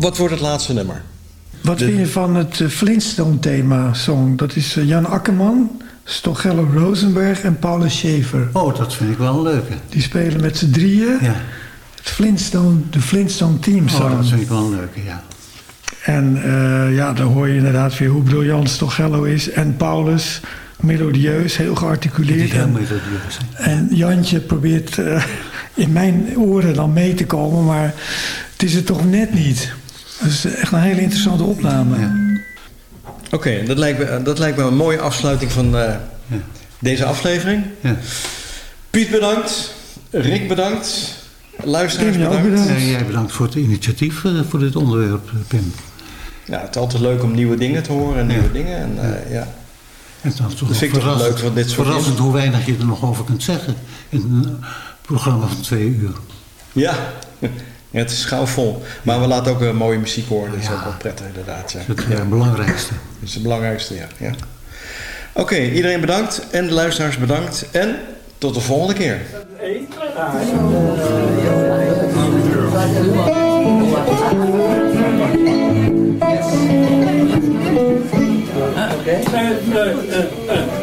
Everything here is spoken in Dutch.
Wat wordt het laatste nummer? Wat vind je van het Flintstone-thema-song? Dat is Jan Akkerman, Stochello Rosenberg en Paulus Schaefer. Oh, dat vind ik wel een leuke. Die spelen met z'n drieën. Ja. De Flintstone Team Song. Oh, dat vind ik wel een leuke, ja. En dan hoor je inderdaad weer hoe briljant Stochello is. En Paulus, melodieus, heel gearticuleerd. Heel melodieus. En Jantje probeert in mijn oren dan mee te komen, maar het is het toch net niet. Dat is echt een hele interessante opname. Ja. Oké, dat lijkt me een mooie afsluiting van deze aflevering. Ja. Piet bedankt. Rick bedankt. Luisteraars bedankt. Jij bedankt voor het initiatief voor dit onderwerp, Pim. Ja, het is altijd leuk om nieuwe dingen te horen en nieuwe dingen. En, En dan dat vind ik toch leuk van dit soort verrassend hoe weinig je er nog over kunt zeggen in een programma van 2 uur. Ja, het is gauw vol. Maar we laten ook mooie muziek horen. Dat is ook wel prettig inderdaad. Ja. Dat is het belangrijkste. Dat is het belangrijkste, ja. Oké, iedereen bedankt. En de luisteraars bedankt. En tot de volgende keer. Okay.